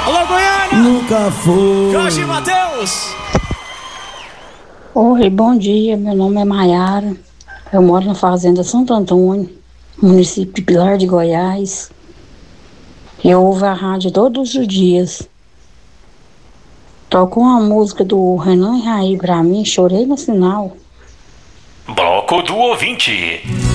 Alô, Goiânia! Nunca foi. Jorge Matheus! Oi, bom dia. Meu nome é Maiara. Eu moro na Fazenda Santo Antônio, município de Pilar de Goiás. Eu ouvo a rádio todos os dias. Tocou uma música do Renan e Raí pra mim, chorei no sinal. Bloco do Ouvinte.